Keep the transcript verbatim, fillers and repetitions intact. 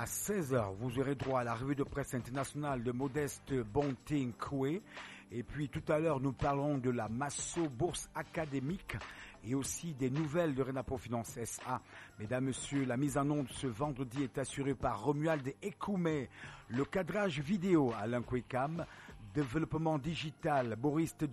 seize heures, vous aurez droit à la revue de presse internationale de Modeste Bonting Koué. Et puis tout à l'heure, nous parlerons de la Masso Bourse Académique et aussi des nouvelles de Renapo Finance S A. Mesdames, Messieurs, la mise en onde ce vendredi est assurée par Romuald Ekoumé. Le cadrage vidéo, Alain Kouekam. Développement digital, Boris